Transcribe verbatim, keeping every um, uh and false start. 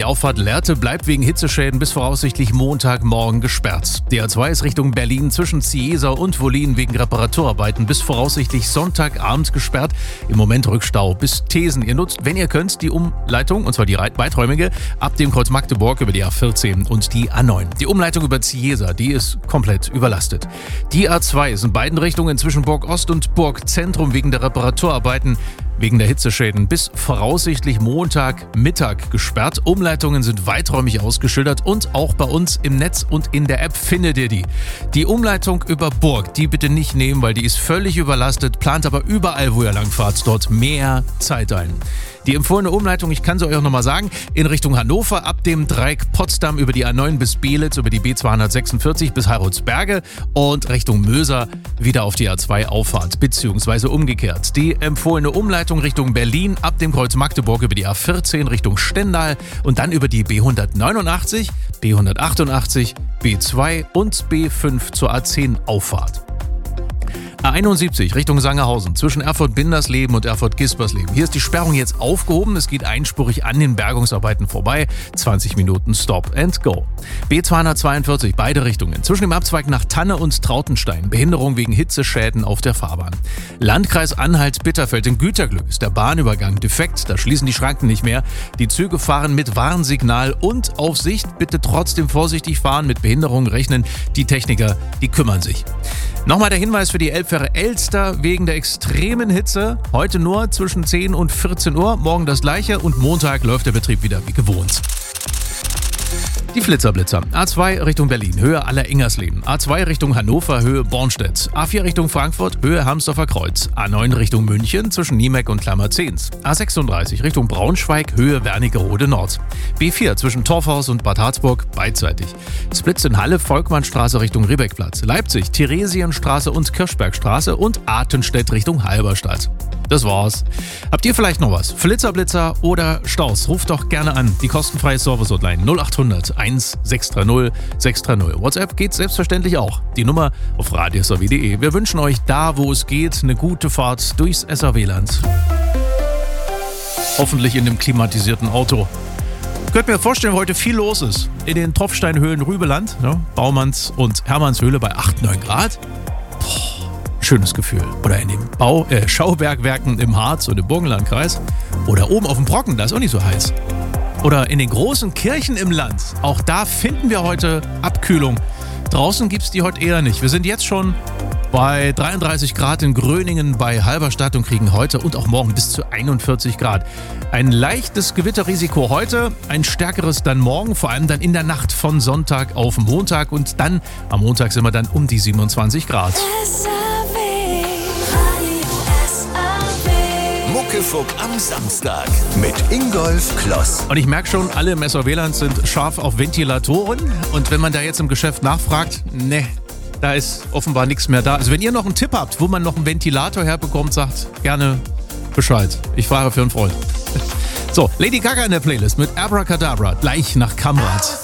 Auffahrt Lehrte bleibt wegen Hitzeschäden bis voraussichtlich Montagmorgen gesperrt. Die A zwei ist Richtung Berlin zwischen Ciesa und Wollin wegen Reparaturarbeiten bis voraussichtlich Sonntagabend gesperrt. Im Moment Rückstau bis Thesen. Ihr nutzt, wenn ihr könnt, die Umleitung, und zwar die weiträumige, ab dem Kreuz Magdeburg über die A vierzehn und die A neun. Die Umleitung über Ciesa, die ist komplett überlastet. Die A zwei ist in beiden Richtungen zwischen Burg Ost und Burg Zentrum wegen der Reparaturarbeiten wegen der Hitzeschäden bis voraussichtlich Montagmittag gesperrt. Umleitungen sind weiträumig ausgeschildert und auch bei uns im Netz und in der App findet ihr die. Die Umleitung über Burg, die bitte nicht nehmen, weil die ist völlig überlastet, plant aber überall, wo ihr langfahrt, dort mehr Zeit ein. Die empfohlene Umleitung, ich kann sie euch auch nochmal sagen, in Richtung Hannover ab dem Dreieck Potsdam über die A neun bis Beelitz, über die B zweihundertsechsundvierzig bis Heilbronnsberge und Richtung Möser wieder auf die A zwei Auffahrt, beziehungsweise umgekehrt. Die empfohlene Umleitung Richtung Berlin ab dem Kreuz Magdeburg über die A vierzehn Richtung Stendal und dann über die B hundertneunundachtzig, B hundertachtundachtzig, B zwei und B fünf zur A zehn Auffahrt. A einundsiebzig Richtung Sangerhausen zwischen Erfurt-Bindersleben und Erfurt-Gispersleben. Hier ist die Sperrung jetzt aufgehoben. Es geht einspurig an den Bergungsarbeiten vorbei. zwanzig Minuten Stop and Go. B zweihundertzweiundvierzig, beide Richtungen. Zwischen dem Abzweig nach Tanne und Trautenstein. Behinderung wegen Hitzeschäden auf der Fahrbahn. Landkreis Anhalt-Bitterfeld. In Güterglück ist der Bahnübergang defekt. Da schließen die Schranken nicht mehr. Die Züge fahren mit Warnsignal und auf Sicht. Bitte trotzdem vorsichtig fahren. Mit Behinderungen rechnen. Die Techniker, die kümmern sich. Nochmal der Hinweis für die Elbfähre Elster wegen der extremen Hitze. Heute nur zwischen zehn und vierzehn Uhr, morgen das gleiche und Montag läuft der Betrieb wieder wie gewohnt. Die Flitzerblitzer. A zwei Richtung Berlin, Höhe Aller-Ingersleben. A zwei Richtung Hannover, Höhe Bornstedt. A vier Richtung Frankfurt, Höhe Hamsdorfer Kreuz. A neun Richtung München, zwischen Niemeck und Klammerzehns. A sechsunddreißig Richtung Braunschweig, Höhe Wernigerode Nord. B vier zwischen Torfhaus und Bad Harzburg, beidseitig. Splitz in Halle, Volkmannstraße Richtung Riebeckplatz. Leipzig, Theresienstraße und Kirchbergstraße und Artenstedt Richtung Halberstadt. Das war's. Habt ihr vielleicht noch was? Flitzerblitzer oder Staus? Ruft doch gerne an. Die kostenfreie Service-Hotline null achthundert eins sechs drei null sechs drei null. WhatsApp geht selbstverständlich auch. Die Nummer auf radios punkt de. Wir wünschen euch da, wo es geht, eine gute Fahrt durchs S R W-Land. Hoffentlich in dem klimatisierten Auto. Ich könnte mir vorstellen, heute viel los ist. In den Tropfsteinhöhlen Rübeland, ne? Baumanns- und Hermannshöhle bei acht, neun Grad. Boah. Schönes Gefühl. Oder in den Bau, äh, Schaubergwerken im Harz und im Burgenlandkreis. Oder oben auf dem Brocken, da ist auch nicht so heiß. Oder in den großen Kirchen im Land. Auch da finden wir heute Abkühlung. Draußen gibt es die heute eher nicht. Wir sind jetzt schon bei dreiunddreißig Grad in Gröningen bei Halberstadt und kriegen heute und auch morgen bis zu einundvierzig Grad. Ein leichtes Gewitterrisiko heute, ein stärkeres dann morgen, vor allem dann in der Nacht von Sonntag auf Montag. Und dann am Montag sind wir dann um die siebenundzwanzig Grad. Muckefuck am Samstag mit Ingolf Kloss. Und ich merke schon, alle im S R W-Land sind scharf auf Ventilatoren. Und wenn man da jetzt im Geschäft nachfragt, ne, da ist offenbar nichts mehr da. Also wenn ihr noch einen Tipp habt, wo man noch einen Ventilator herbekommt, sagt gerne Bescheid. Ich fahre für einen Freund. So, Lady Gaga in der Playlist mit Abracadabra, gleich nach Kamrat.